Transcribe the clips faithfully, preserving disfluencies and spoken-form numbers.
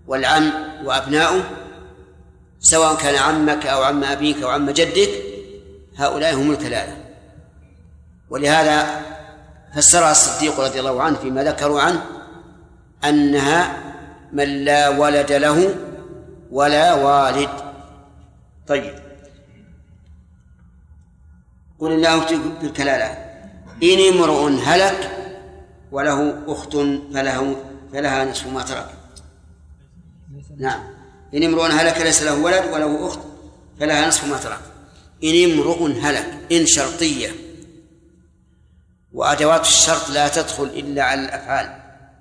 والعم وأبناؤه سواء كان عمك أو عم أبيك أو عم جدك، هؤلاء هم الكلالة. ولهذا فسرها الصديق رضي الله عنه فيما ذكروا عنه أنها من لا ولد له ولا والد. طيب، قل الله بالكلالة: إن امرؤ هلك وله أخت فله فلها نصف ما ترك. نعم، إن امرؤ هلك ليس له ولد وله أخت فلها نصف ما ترك. إن امرؤ هلك، إن شرطية، وأدوات الشرط لا تدخل إلا على الأفعال،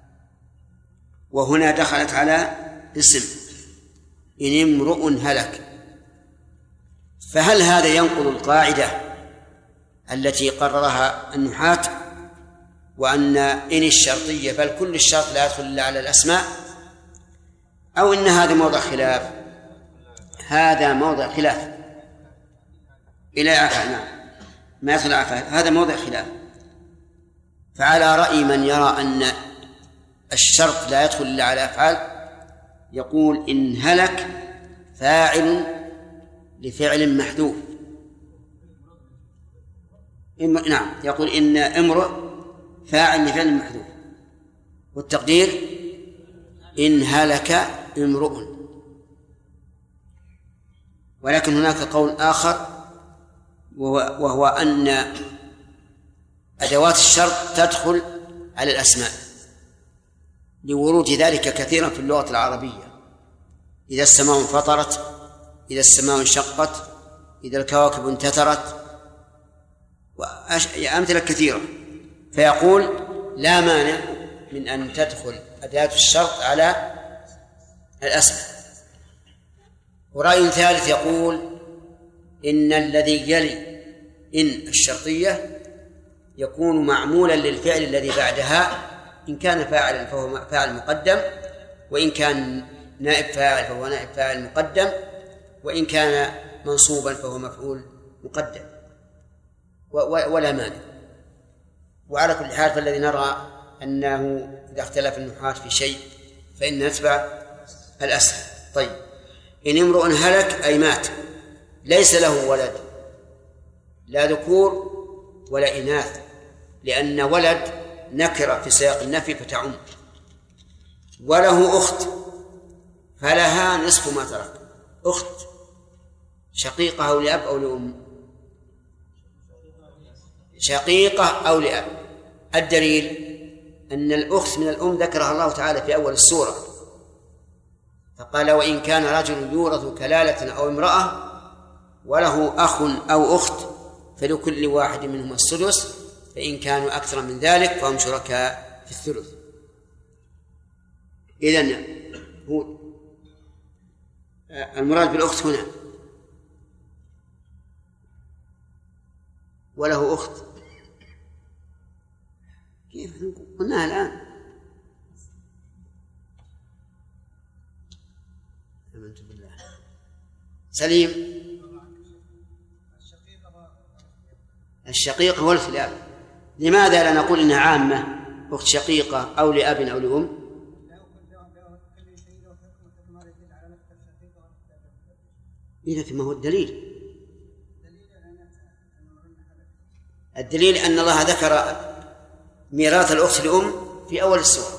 وهنا دخلت على اسم إن امرؤ هلك. فهل هذا ينقض القاعدة التي قررها النحاة وأن إن الشرطية بل كل الشرط لا يدخل إلا على الأسماء، أو إن هذا موضع خلاف؟ هذا موضع خلاف إلى عفا. نعم، ما يدخل عفا، هذا موضع خلاف. فعلى رأي من يرى أن الشرط لا يدخل إلا على أفعال يقول إن هلك فاعل لفعل محذوف. نعم، يقول إن امرؤ فاعل لفعل محذوف، والتقدير إن هلك امرؤ. ولكن هناك قول آخر وهو, وهو أن أدوات الشرط تدخل على الأسماء لورود ذلك كثيرا في اللغة العربية: إذا السماء انفطرت، إذا السماء انشقت، إذا الكواكب انتثرت، وأمثلة كثيرة. فيقول لا مانع من أن تدخل أداة الشرط على الأسماء. ورأي ثالث يقول إن الذي يلي إن الشرطية يكون معمولا للفعل الذي بعدها، إن كان فاعلا فهو فاعل مقدم، وإن كان نائب فاعل فهو نائب فاعل مقدم، وإن كان منصوبا فهو مفعول مقدم، ولا مانع. وعلى كل حال فالذي نرى أنه إذا اختلف النحاة في شيء فإن نتبع الأسهل. طيب، إن امرؤ هلك أي مات ليس له ولد، لا ذكور ولا إناث، لأن ولد نكرة في سياق النفي فتعم. وله أخت فلها نصف ما ترك. أخت شقيقة أو لأب أو لأم؟ شقيقة أو لأب. الدليل أن الأخت من الأم ذكرها الله تعالى في أول السورة، فقال: وإن كان رجل يورث كلالة أو امرأة وله أخ أو أخت فلكل واحد منهم السدس، فإن كانوا أكثر من ذلك فهم شركاء في الثلث. إذن هو المراد بالأخت هنا وله أخت، كيف قلناها الآن؟ آمنت بالله. سليم. الشقيقة والخلاف. لماذا لا نقول إنها عامة، أخت شقيقة أو لأب أو لأم؟ إذا ما هو الدليل؟ الدليل أن الله ذكر ميراث الأخت لأم في أول السورة،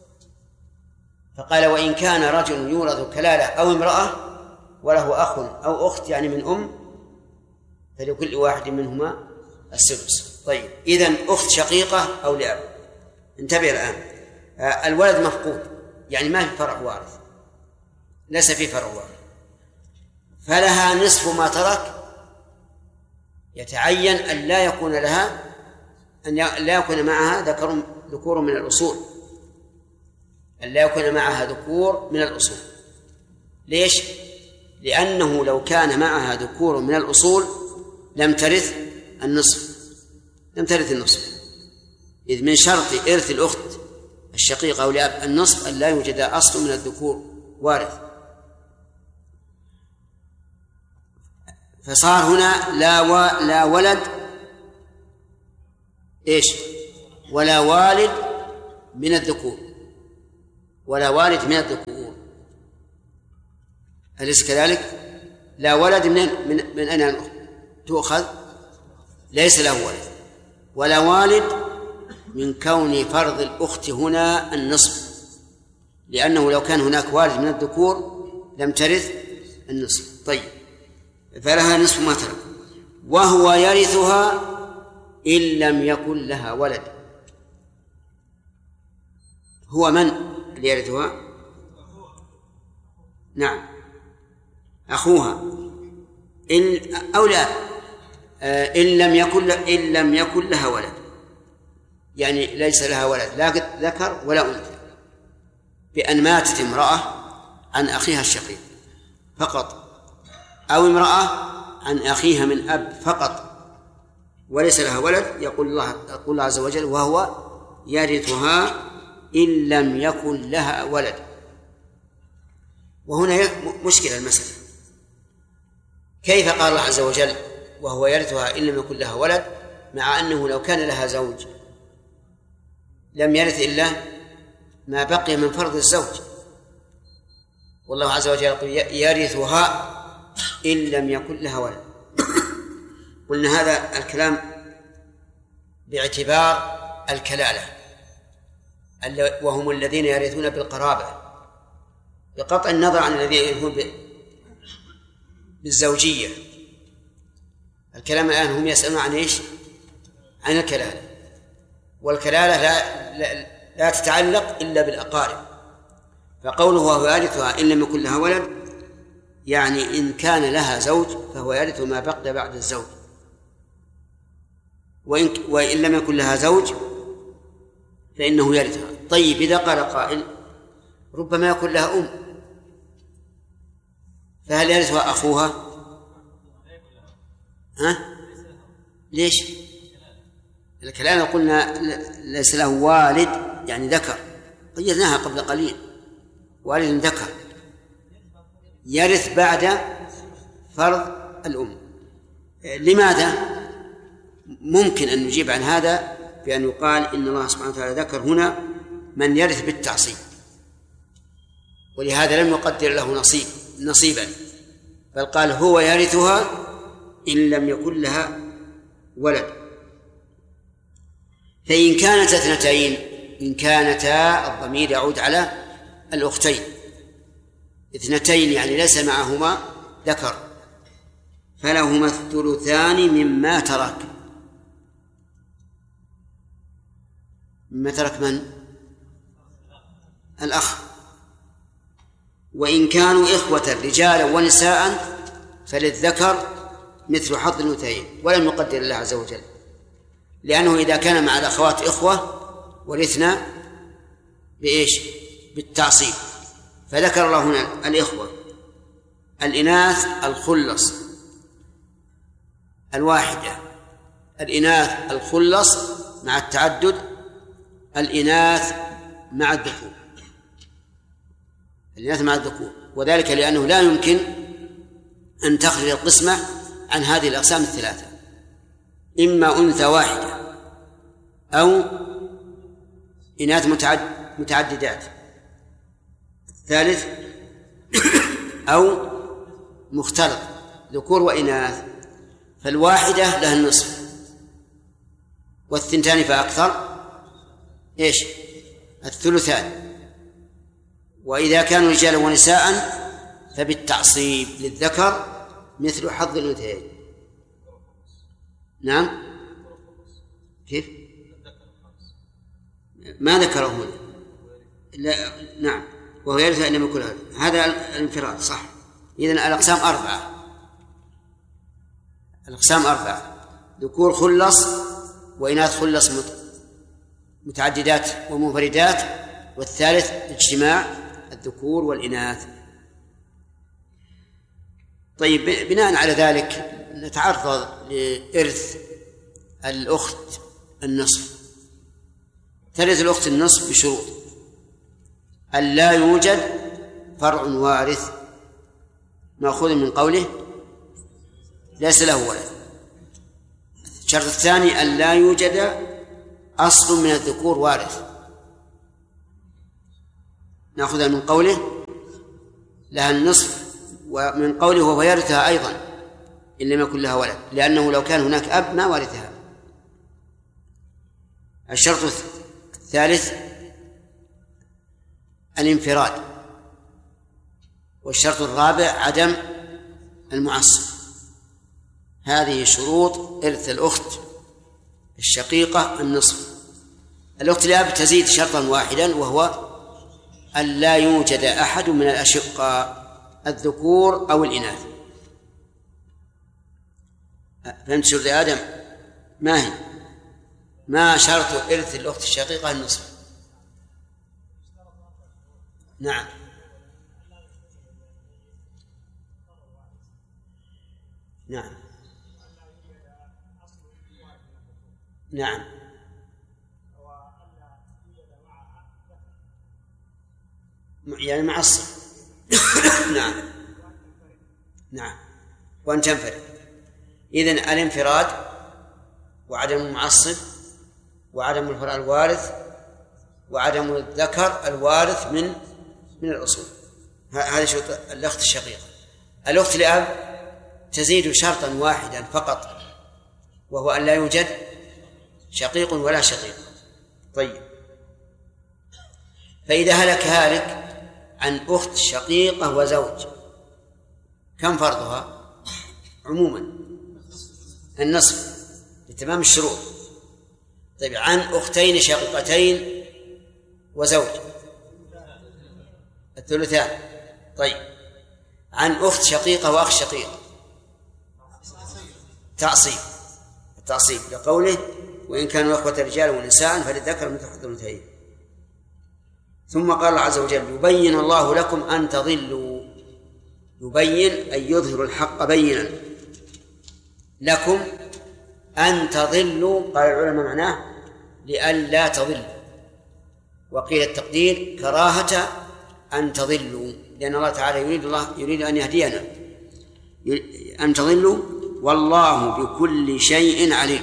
فقال: وإن كان رجل يورث كلالة أو امرأة وله أخ أو أخت يعني من أم فلكل واحد منهما السدس. طيب، إذن أخت شقيقة أو لأب. انتبه الآن، الولد مفقود يعني ما في فرع وارث، ليس في فرع وارث، فلها نصف ما ترك. يتعين أن لا يكون لها أن لا يكون معها ذكر ذكور من الأصول، أن لا يكون معها ذكور من الأصول. ليش؟ لأنه لو كان معها ذكور من الأصول لم ترث النصف، لم ترث النصف، إذ من شرط إرث الأخت الشقيقة أو لأب النصف أن لا يوجد أصل من الذكور وارث. فصار هنا لا, و... لا ولد إيش ولا والد من الذكور، ولا والد من الذكور، أليس كذلك؟ لا ولد من من من أين تؤخذ؟ ليس له ولد. ولا والد من كون فرض الأخت هنا النصف، لأنه لو كان هناك والد من الذكور لم ترث النصف. طيب، فلها نصف ما ترك. وهو يرثها إن لم يكن لها ولد. هو من اللي يرثها؟ نعم، أخوها إن أو لا، إن لم يكن إن لم يكن لها ولد، يعني ليس لها ولد لا ذكر ولا أنثى، بأن ماتت امرأة عن أخيها الشقيق فقط، أو امرأة عن أخيها من أب فقط وليس لها ولد، يقول الله يقول الله عز وجل: وهو يرثها إن لم يكن لها ولد. وهنا مشكلة المسألة، كيف قال الله عز وجل وهو يرثها إن لم يكن لها ولد، مع أنه لو كان لها زوج لم يرث إلا ما بقي من فرض الزوج؟ والله عز وجل يقول: يرثها إن لم يكن لها ولد. قلنا هذا الكلام باعتبار الكلالة، وهم الذين يرثون بالقرابة، بقطع النظر عن الذين يرثون بالزوجية. الكلام الآن هم يسألون عن إيش؟ عن الكلالة، والكلالة لا, لا, لا تتعلق إلا بالأقارب. فقوله وهو يرثها إن لم يكن لها ولد يعني إن كان لها زوج فهو يرث ما بقي بعد الزوج، وإن, وإن لم يكن لها زوج فإنه يرثها. طيب، إذا قال قائل ربما يكون لها أم، فهل يرثها أخوها؟ ها؟ ليش؟ الكلام قلنا ليس له والد يعني ذكر، قيدناها قبل قليل، والد ذكر يرث بعد فرض الأم. لماذا؟ ممكن أن نجيب عن هذا بأن يقال إن الله سبحانه وتعالى ذكر هنا من يرث بالتعصيب، ولهذا لم يقدر له نصيب نصيبا، بل قال هو يرثها إن لم يكن لها ولد. فإن كانت اثنتين، إن كانتا الضمير يعود على الأختين، اثنتين يعني ليس معهما ذكر، فلهما الثلثان مما ترك. مما ترك من؟ الأخ. وإن كانوا إخوة رجالا ونساء فللذكر مثل حظ الأنثيين، ولم يقدر الله عز وجل، لأنه إذا كان مع الأخوات إخوة ورثنا بإيش؟ بالتعصيب، فذكر الله هنا الإخوة. الإناث الخلص الواحدة، الإناث الخلص مع التعدد، الإناث مع الذكور، الإناث مع الذكور، وذلك لأنه لا يمكن أن تخرج القسمة عن هذه الأقسام الثلاثة، إما أنثى واحدة أو إناث متعددات، الثالث أو مختلط ذكور وإناث. فالواحدة لها النصف، والثنتان فأكثر إيش؟ الثلثان. وإذا كانوا رجالا ونساء فبالتعصيب للذكر مثل حظ الأنثيين. نعم، كيف؟ ما ذكره هنا. لا، نعم، وهو يرث أن يكون هذا الانفراد صح. إذن الأقسام أربعة، الأقسام أربعة: ذكور خلص، وإناث خلص متعددات ومنفردات، والثالث اجتماع الذكور والإناث. طيب، بناء على ذلك نتعرض لإرث الأخت النصف. ترث الأخت النصف بشروط: أن لا يوجد فرع وارث مأخوذ من قوله ليس له ولد. الشرط الثاني: أن لا يوجد أصل من الذكور وارث، نأخذها من قوله لها النصف ومن قوله وهو يرثها أيضا إن لم يكن لها ولد، لأنه لو كان هناك أب ما ورثها. الشرط الثالث الانفراد، والشرط الرابع عدم المعصب. هذه شروط إرث الأخت الشقيقة النصف. الأخت الأب تزيد شرطا واحدا، وهو أن لا يوجد أحد من الأشقاء الذكور أو الإناث. فهمت شرط آدم؟ ما هي؟ ما شرط إرث الأخت الشقيقة النصف؟ نعم نعم نعم يعني معصب. نعم نعم وأن تنفرد. إذن الانفراد وعدم المعصب وعدم الفرع الوارث وعدم الذكر الوارث من من الأصول، هذه شروط الأخت الشقيقة. الأخت لأب تزيد شرطا واحدا فقط، وهو أن لا يوجد شقيق ولا شقيق. طيب، فإذا هلك هالك عن أخت شقيقة وزوج كم فرضها؟ عموما النصف لتمام الشروط. طيب، عن أختين شقيقتين وزوج الثلثان. طيب، عن أخت شقيقة وأخ شقيق تعصيب التعصيب لقوله وإن كانوا أخوة رجال ونساء فللذكر مثل حظ الأنثيين. ثم قال الله عز وجل يبين الله لكم أن تضلوا. يبين أي يظهر الحق بينا لكم أن تضلوا. قال العلماء معناه لئلا تضلوا، وقيل التقدير كراهة أن تضلوا، لأن الله تعالى يريد الله يريد أن يهدينا أن تضلوا والله بكل شيء عليم.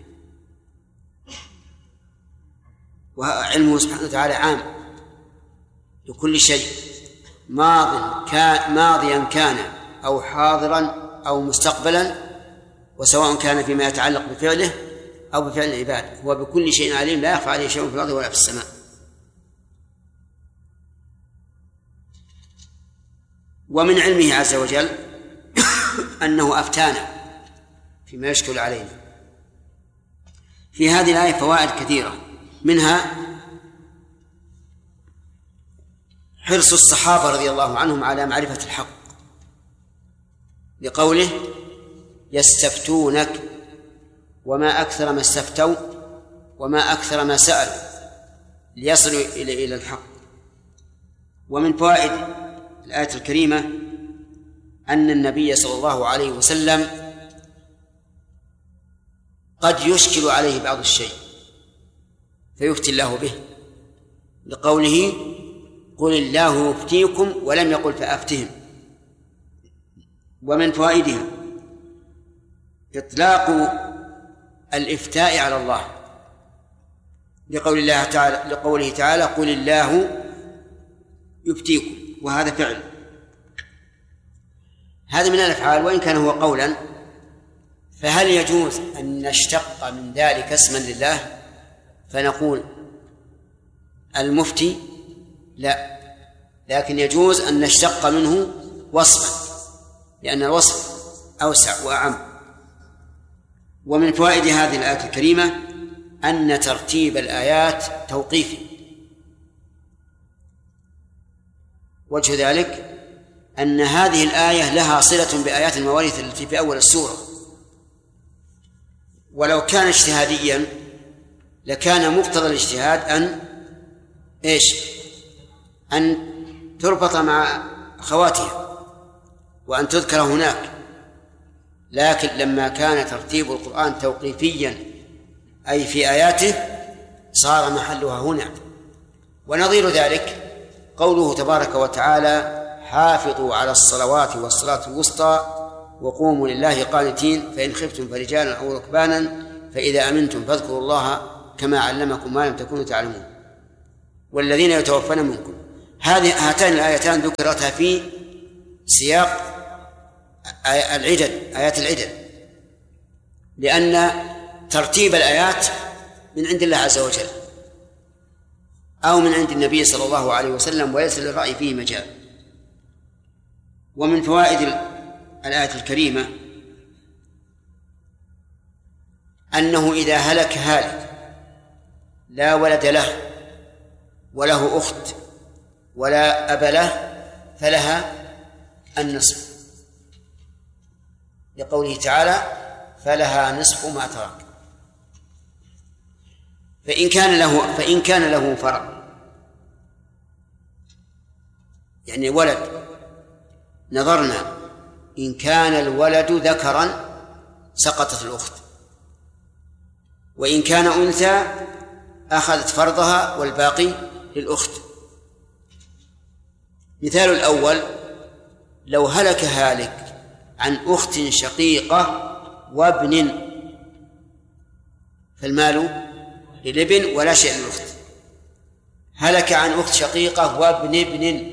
وعلمه سبحانه وتعالى عام لكل شيء، ماض كان ماضيا كان أو حاضرا أو مستقبلا، وسواء كان فيما يتعلق بفعله أو بفعل العباد، هو بكل شيء عليم لا يخفى عليه شيء في الأرض ولا في السماء. ومن علمه عز وجل أنه أفتانا فيما يشكل علينا. في هذه الآية فوائد كثيرة، منها حرص الصحابة رضي الله عنهم على معرفة الحق، لقوله يستفتونك وما أكثر ما استفتوا وما أكثر ما سألوا ليصلوا إلى إلى الحق. ومن فوائد الآية الكريمة أن النبي صلى الله عليه وسلم قد يشكل عليه بعض الشيء فيفتي الله به، لقوله قل الله يفتيكم ولم يقل فأفتهم. ومن فوائدها إطلاق الإفتاء على الله، لقول الله تعالى لقوله تعالى قل الله يفتيكم، وهذا فعل. هذا من الأفعال وإن كان هو قولا. فهل يجوز أن نشتق من ذلك اسما لله فنقول المفتي؟ لا، لكن يجوز أن نشتق منه وصفا، لأن الوصف أوسع وأعم. ومن فوائد هذه الآية الكريمة أن ترتيب الآيات توقيفي. وجه ذلك أن هذه الآية لها صلة بآيات المواريث التي في أول السورة، ولو كان اجتهاديا لكان مقتضى الاجتهاد أن إيش؟ أن تربط مع أخواتها وأن تذكر هناك. لكن لما كان ترتيب القرآن توقيفيا أي في آياته صار محلها هنا. ونظير ذلك قوله تبارك وتعالى حافظوا على الصلوات والصلاة الوسطى وقوموا لله قانتين فإن خفتم فرجالا أو ركبانا فإذا أمنتم فاذكروا الله كما علمكم ما لم تكونوا تعلمون والذين يتوفون منكم. هذه هاتان الآيتان ذكرتها في سياق العدد، آيات العدد، لأن ترتيب الآيات من عند الله عز وجل أو من عند النبي صلى الله عليه وسلم، وليس للرأي فيه مجال. ومن فوائد الآية الكريمة أنه إذا هلك هالك لا ولد له وله أخت ولا أب له فلها النصف، لقوله تعالى فلها نصف ما ترك. فإن كان له فإن كان له فرع، يعني ولد، نظرنا إن كان الولد ذكرا سقطت الأخت، وإن كان أنثى أخذت فرضها والباقي للأخت. مثال الأول: لو هلك هالك عن أخت شقيقة وابن فالمال للابن ولا شيء للأخت. هلك عن أخت شقيقة وابن ابن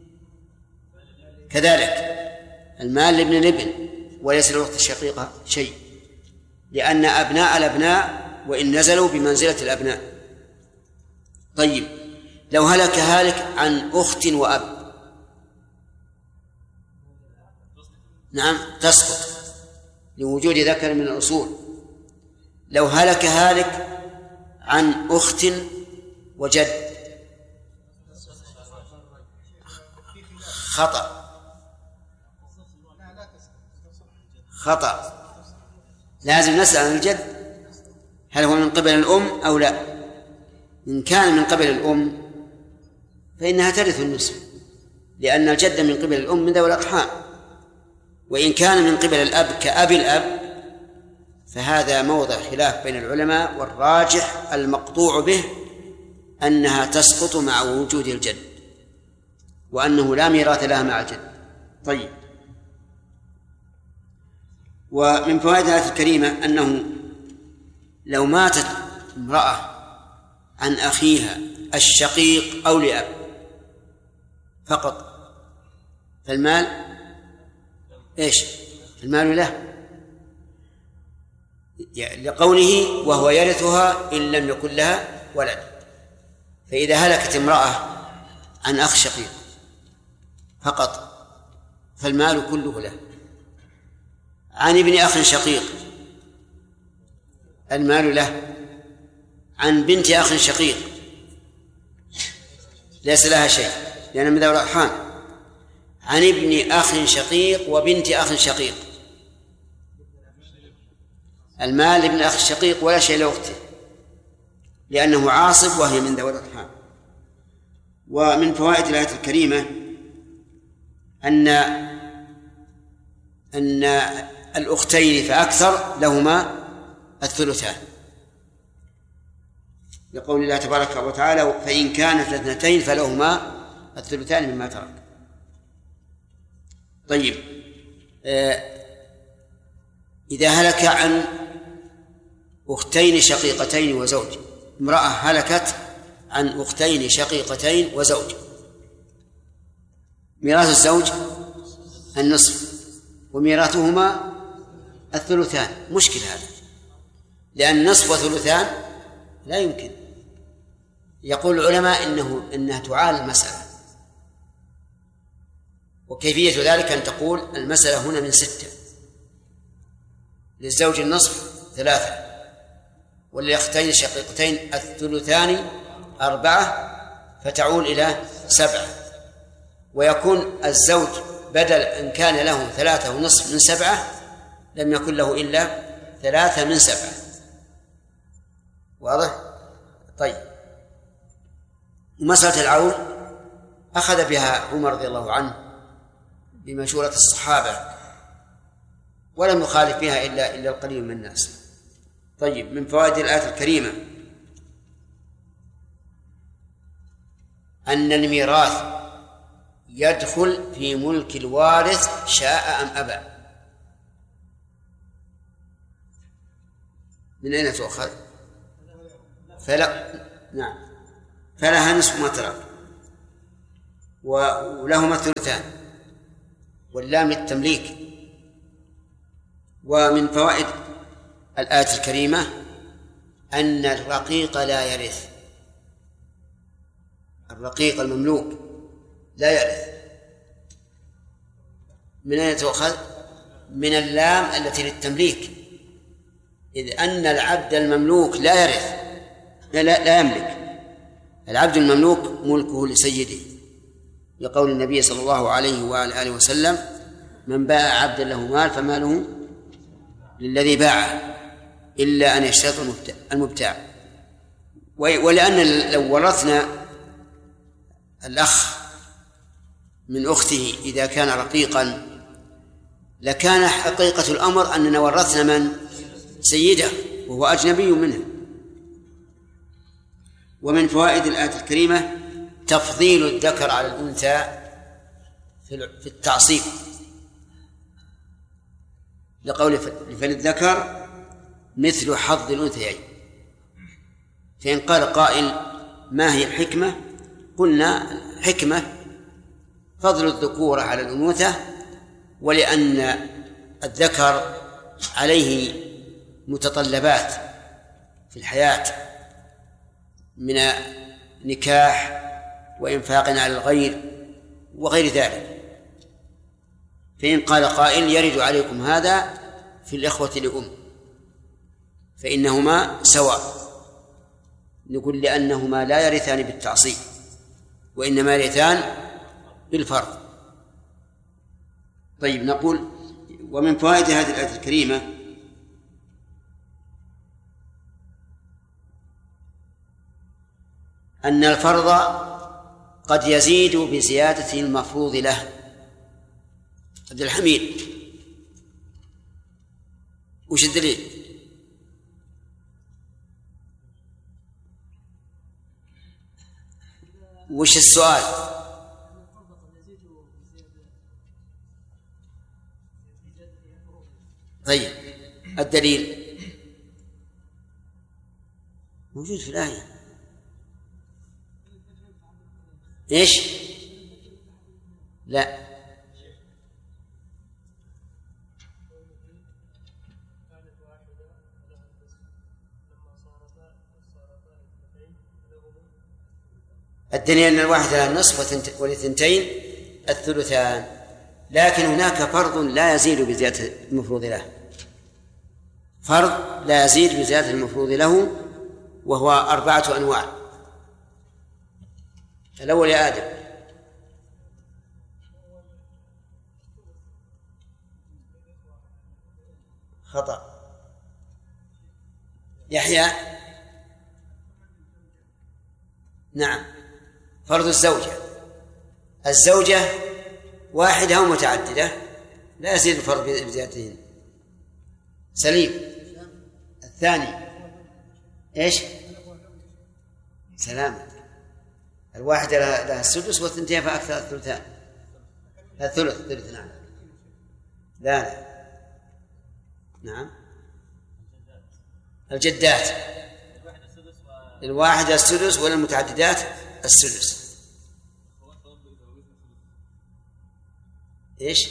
كذلك المال لابن الابن وليس للأخت الشقيقة شيء، لأن أبناء الأبناء وإن نزلوا بمنزلة الأبناء. طيب، لو هلك هالك عن أخت وأب، نعم تسقط لوجود ذكر من الأصول. لو هلك هالك عن أخت وجد خطأ خطأ لازم نسأل عن الجد هل هو من قبل الأم أو لا. إن كان من قبل الأم فإنها ترث النصف، لأن الجد من قبل الأم من ذوي الأرحام. وإن كان من قبل الأب كأب الأب فهذا موضع خلاف بين العلماء، والراجح المقطوع به أنها تسقط مع وجود الجد، وأنه لا ميراث لها مع الجد. طيب، ومن فوائد الآية الكريمة أنه لو ماتت امرأة عن أخيها الشقيق أو لأب فقط فالمال إيش؟ المال له، لقوله وهو يرثها إن لم يكن لها ولد. فإذا هلكت امرأة عن أخ شقيق فقط فالمال كله له. عن ابن أخ شقيق المال له. عن بنت أخ شقيق ليس لها شيء لأن من ذوي الأرحام. عن ابن أخ شقيق وبنت أخ شقيق المال لابن أخ الشقيق ولا شيء لأخته لأنه عاصب وهي من ذوي الأرحام. ومن فوائد الآية الكريمة أن أن الأختين فأكثر لهما الثلثان، لقول الله تبارك وتعالى فإن كانت اثنتين فلهما الثلثان مما ترك. طيب، إذا هلك عن أختين شقيقتين وزوج، امرأة هلكت عن أختين شقيقتين وزوج، ميراث الزوج النصف وميراثهما الثلثان. مشكل هذا، لأن نصف وثلثان لا يمكن. يقول العلماء إنه إنها تعال المسألة، وكيفية ذلك أن تقول المسألة هنا من ستة، للزوج النصف ثلاثة، وللأختين الشقيقتين الثلثان أربعة، فتعول إلى سبعة، ويكون الزوج بدل أن كان له ثلاثة ونصف من سبعة لم يكن له إلا ثلاثة من سبعة. واضح؟ طيب، مسألة العول أخذ بها عمر رضي الله عنه بمشورة الصحابة، ولم يخالف فيها إلا إلا القليل من الناس. طيب، من فوائد الآية الكريمة أن الميراث يدخل في ملك الوارث شاء أم أبى. من أين تؤخذ؟ فلا نعم فلها نصف ما ترك ولهما الثلثان. واللام للتمليك. ومن فوائد الآية الكريمة أن الرقيق لا يرث، الرقيق المملوك لا يرث. من أين تؤخذ؟ من اللام التي للتمليك، إذ أن العبد المملوك لا يرث، لا, لا يملك. العبد المملوك ملكه لسيده، لقول النبي صلى الله عليه وآله وسلم: من باع عبدا له مال فماله للذي باعه إلا أن يشترط المبتاع. ولأن لو ورثنا الأخ من أخته إذا كان رقيقا لكان حقيقة الأمر أننا ورثنا من؟ سيده، وهو أجنبي منه. ومن فوائد الآية الكريمة تفضيل الذكر على الأنثى في التعصيب، لقول فللذكر مثل حظ الأنثيين. فإن قال قائل: ما هي الحكمة؟ قلنا: حكمة فضل الذكور على الأنوثة، ولأن الذكر عليه متطلبات في الحياة من نكاح وإنفاق على الغير وغير ذلك. فإن قال قائل: يرد عليكم هذا في الإخوة لأم، فإنهما سواء، نقول: لأنهما لا يرثان بالتعصيب، وإنما يرثان بالفرض. طيب، نقول: ومن فوائد هذه الآية الكريمة أن الفرض قد يزيد بزيادة المفروض له. عبد الحميد، وش الدليل؟ وش السؤال؟ طيب، الدليل موجود في الآية. إيش؟ لا، الدليل أن الواحد لها النصف والثنتين الثلثان، لكن هناك فرض لا يزيد بزيادة المفروض له، فرض لا يزيد بزيادة المفروض له، وهو أربعة أنواع. الأول يا آدم. خطأ. يحيى. نعم، فرض الزوجة. الزوجة واحدة أو متعددة لا يزيد الفرض بزيادتين. سليم. الثاني إيش؟ سلام. الواحدة لها السدس والثنتين فأكثر الثلثان. الثلث الثلث نعم. لا لا نعم. الجدات الواحدة السدس والمتعددات السدس. إيش؟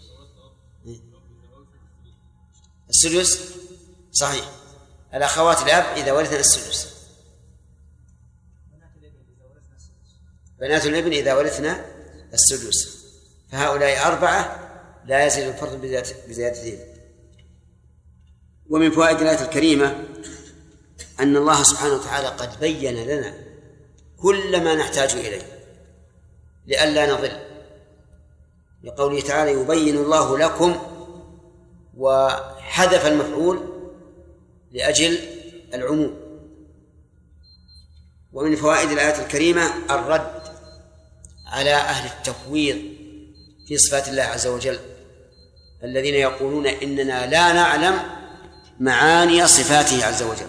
السدس صحيح. الأخوات الأب إذا ورثنا السدس، بنات الابن إذا ورثنا السدس، فهؤلاء أربعة لا يزيد الفرض بزيادتين. ومن فوائد الآية الكريمة أن الله سبحانه وتعالى قد بين لنا كل ما نحتاج إليه لئلا نضل، لقوله تعالى: يبين الله لكم، وحذف المفعول لأجل العموم. ومن فوائد الآية الكريمة الرد على أهل التفويض في صفات الله عز وجل، الذين يقولون إننا لا نعلم معاني صفاته عز وجل،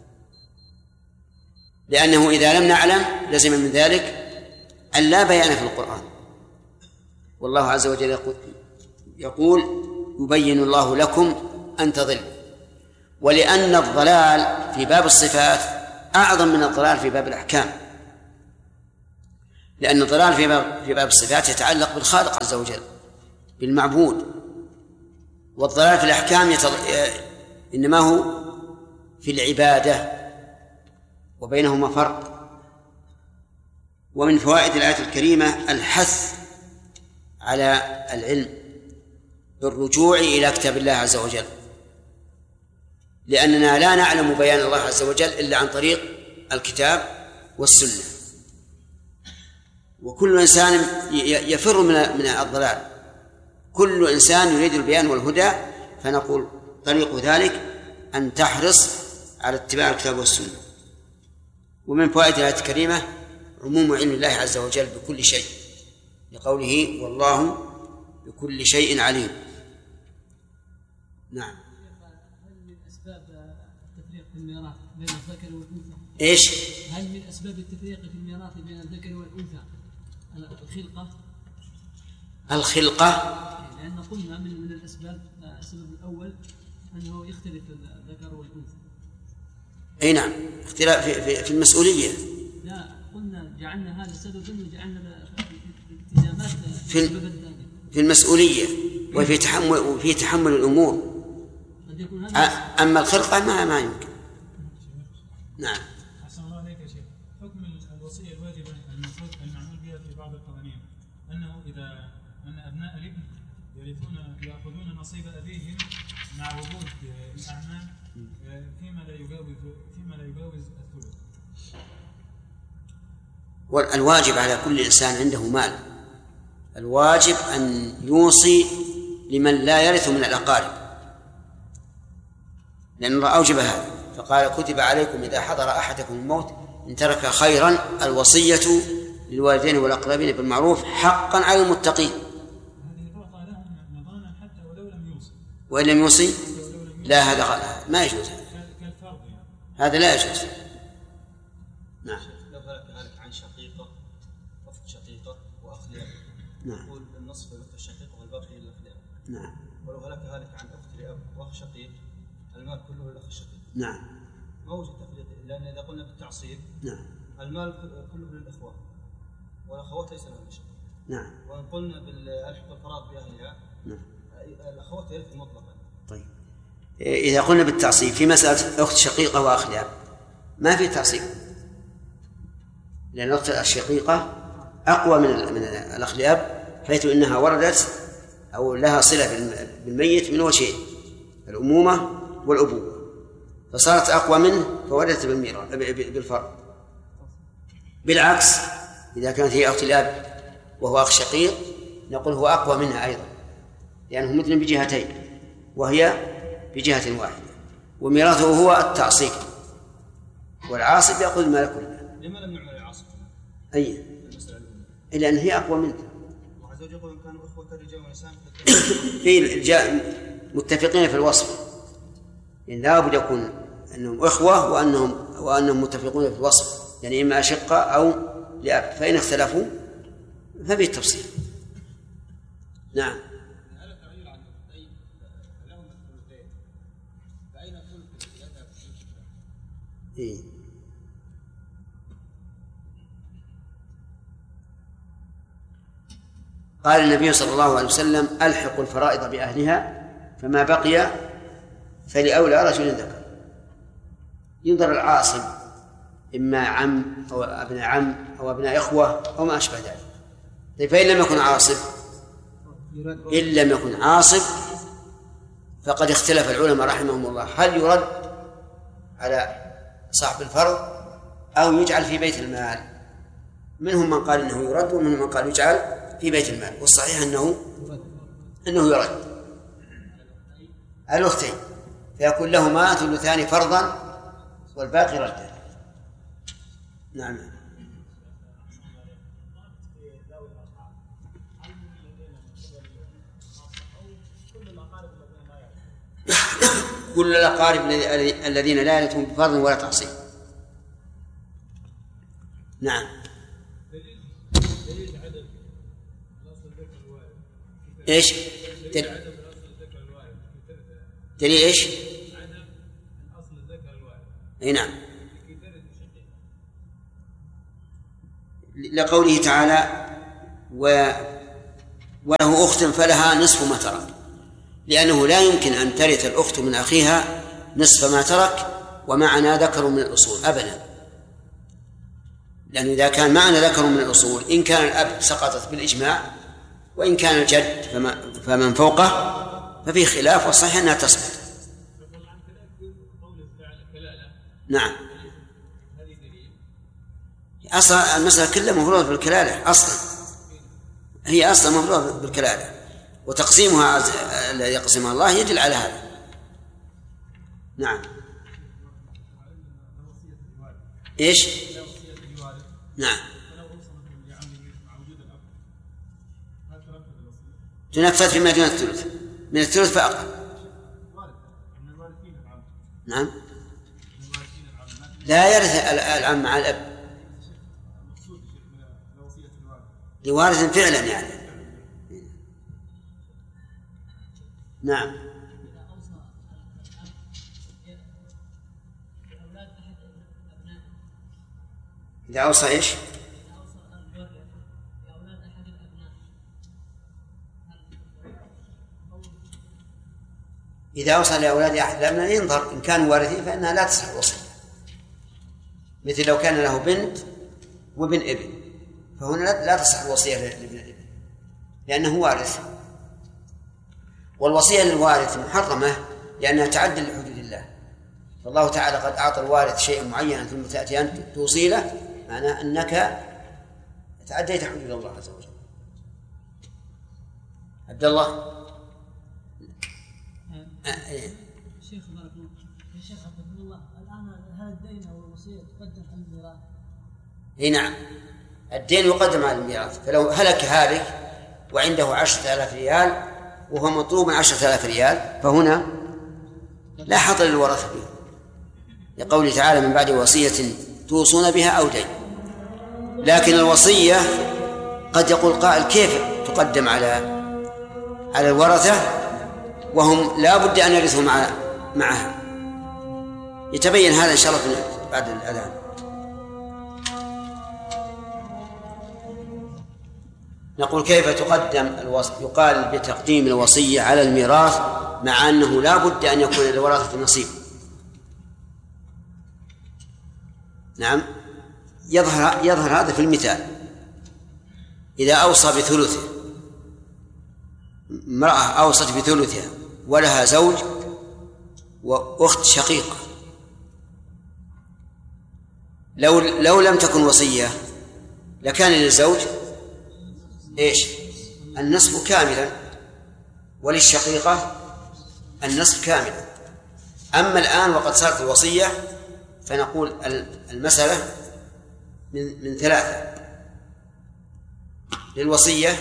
لأنه إذا لم نعلم لزم من ذلك أن لا بيان في القرآن. والله عز وجل يقول, يقول يبين الله لكم أن تضلوا. ولأن الضلال في باب الصفات أعظم من الضلال في باب الأحكام، لأن الضلال في باب, في باب الصفات يتعلق بالخالق عز وجل، بالمعبود، والضلال في الأحكام يتض... إنما هو في العبادة، وبينهما فرق. ومن فوائد الآية الكريمة الحث على العلم بالرجوع إلى كتاب الله عز وجل، لأننا لا نعلم بيان الله عز وجل إلا عن طريق الكتاب والسنة. وكل إنسان يفر من الضلال، كل إنسان يريد البيان والهدى، فنقول طريق ذلك أن تحرص على اتباع الكتاب والسنة. ومن فوائد الآية الكريمة عموم علم الله عز وجل بكل شيء، لقوله والله بكل شيء عليم. نعم. هل من أسباب التفريق في الميراث بين الذكر والأنثى؟ إيش؟ هل من أسباب التفريق في الميراث بين الذكر والأنثى الخلقة؟ الخلقة؟ لأن قلنا من من الأسباب، السبب الأول أنه يختلف الذكر والأنثى. أي نعم، اختلاف في, في, في المسؤولية. لا، قلنا جعلنا هذا سببا وجعلنا التزامات في, في المسؤولية وفي تحمل وفي تحمل الأمور. أما الخلقة ما ما يمكن. نعم. أحسن الله عليك يا شيخ. حكم الوصية الواجبة المفروض المعمول بها في بعض القوانين أنه إذا أن أبناء الابن يرثون يأخذون نصيب أبيهم مع وجود الأعمام فيما لا يجاوز فيما لا يجاوز الثلث. والواجب على كل إنسان عنده مال، الواجب أن يوصي لمن لا يرث من الأقارب، لأن الله أوجب هذا، فقال كتب عليكم إذا حضر أحدكم الموت إن ترك خيرا الوصية للوالدين والأقربين بالمعروف حقا على المتقين. هذه تعطى لهم مضانا حتى ولو لم يوصي. وإن لم يوصي لا، هذا ما يجوز، هذا لا يجوز. نعم. لو هلك عن شقيقة أخت شقيقة وأخ لأب، نقول النصف للأخت الشقيقة والباقي للأخ لأب. نعم. ولو هلك هلك عن أخت لأب وأخ شقيق المال كله للأخ الشقيق. نعم. ما وجد تفريق، لأن إذا قلنا بالتعصيب نعم المال كله للإخوة والأخوات ليس لهم شيء. نعم. وإن قلنا بالألحق الفراغ بأهلها، نعم، الأخوات يرث مطلقا. طيب إذا قلنا بالتعصيب في مسألة أخت شقيقة وأخ لأب ما في تعصيب، لأن الأخت الشقيقة أقوى من من الأخ لأب، حيث إنها وردت أو لها صلة بالميت من وجهين، الأمومة والأبوة، فصارت أقوى منه فوردت بالفرق. بالعكس إذا كانت هي أخت الأب وهو أخ شقيق نقول هو أقوى منها أيضا، لأنه يعني مثل بجهتين وهي بجهة واحدة، وميراثه هو التعصيب، والعاصب يأخذ المال كله. لما لم نعمل العاصب؟ أي إلا أن هي أقوى منه. وعز وجل يقول إن كانوا إخوة رجال ونساء في الجاء متفقين في الوصف، يعني لابد يكون أنهم إخوة وأنهم وأنهم متفقون في الوصف، يعني إما أشقة أو لأب، فإن اختلفوا ففي التفصيل. نعم. إيه؟ قال النبي صلى الله عليه وسلم ألحقوا الفرائض بأهلها فما بقي فلأولى رجل ذكر. ينظر العاصب إما عم أو ابن عم أو ابن إخوة أو ما أشبه ذلك. طيب فإن لم يكن عاصب إن لم يكن عاصب فقد اختلف العلماء رحمهم الله هل يرد على صاحب الفرض أو يجعل في بيت المال. منهم من قال إنه يرد ومنهم من قال يجعل في بيت المال، والصحيح أنه أنه يرد الأختين، فيكون لهما ثلثان فرضا والباقي ردا. نعم. كل الأقارب الذين لا يرثون بفرض ولا تعصيب. نعم. ايش دليل دليل ايش اي نعم لقوله تعالى و وله أخت فلها نصف ما ترك، لأنه لا يمكن أن ترث الأخت من أخيها نصف ما ترك ومعنا ذكر من الأصول أبدا، لأنه إذا كان معنا ذكر من الأصول إن كان الأب سقطت بالإجماع، وإن كان الجد فمن فوقه ففي خلاف، والصحيح أنها تسقط. نعم، أصلا المسألة كلها مفروضة بالكلالة، أصلا هي أصلا مفروضة بالكلالة، وتقسيمها الذي يقسمها الله يدل على هذا. نعم. إيش؟ نعم، تنفذ فيما دون الثلث، من الثلث فأقل. نعم، لا يرث العم مع الأب لوارث فعلا يعني. نعم. إذا أوصى إيش؟ إذا أوصى لأولاد أحد الأبناء ينظر إن كانوا وارثين فإنها لا تصح الوصية، مثل لو كان له بنت وابن ابن فهنا لا تصح الوصية لابن الابن لأنه وارث، والوصية للوارث محرمة لأنها تعدل لحدود الله، فالله تعالى قد أعطى الوارث شيء معين ثم تأتي أنت توصي له، معناه أنك تعديت حدود الله عز وجل. عبد الله. شيخ بارك الله يا شيخ عبد الله، الآن هذا الدين أو الوصية تقدم على الميراث؟ اي نعم، الدين يقدم على الميراث، فلو هلك هالك وعنده عشرة آلاف ريال وهو مطلوب عشرة آلاف ريال فهنا لا حظ للورثة فيه، لقوله تعالى من بعد وصية توصون بها أو دين. لكن الوصية قد يقول قائل كيف تقدم على على الورثة وهم لا بد أن يرثوا مع معها؟ يتبين هذا إن شاء الله بعد الأذان. نقول كيف تقدم الوصية؟ يقال بتقديم الوصية على الميراث مع أنه لا بد أن يكون للورثة نصيب. نعم، يظهر يظهر هذا في المثال. إذا أوصى بثلثه، امرأة أوصت بثلثها ولها زوج وأخت شقيقة، لو لو لم تكن وصية لكان للزوج إيش؟ النصف كاملا، وللشقيقة النصف كاملا. أما الآن وقد صارت الوصية فنقول المسألة من من ثلاثة: للوصية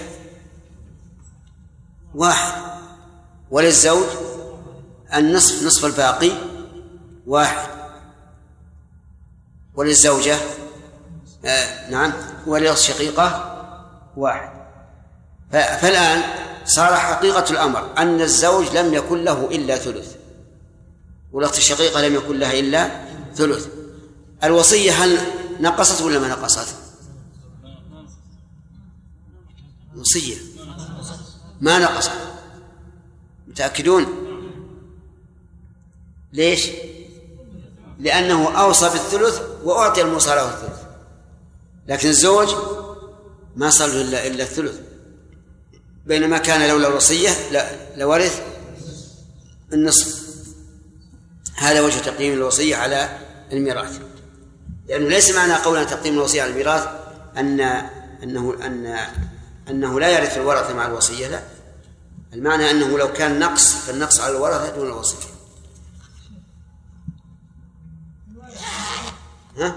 واحد، وللزوج النصف نصف الباقي واحد، وللزوجة آه نعم وللشقيقة واحد. فالآن صار حقيقة الأمر أن الزوج لم يكن له إلا ثلث، والأخت الشقيقة لم يكن لها إلا ثلث. الوصية هل نقصت ولا ما نقصت؟ وصية ما نقصت. متأكدون؟ ليش؟ لأنه أوصى بالثلث وأعطي الموصى له الثلث، لكن الزوج ما صار إلا إلا الثلث، بينما كان لولا الوصية لورث النصف. هذا وجه تقديم الوصية على الميراث، لأنه ليس معنى قولنا تقديم الوصية على الميراث أن أنه أن أنه لا يرث الورثة مع الوصية، لا، المعنى أنه لو كان نقص فالنقص على الورثة دون الوصية. ها؟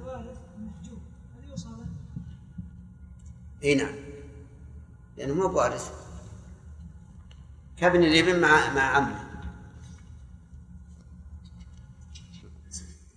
اي نعم، لأنه مو بوارث، كابن الابن مع مع عمه.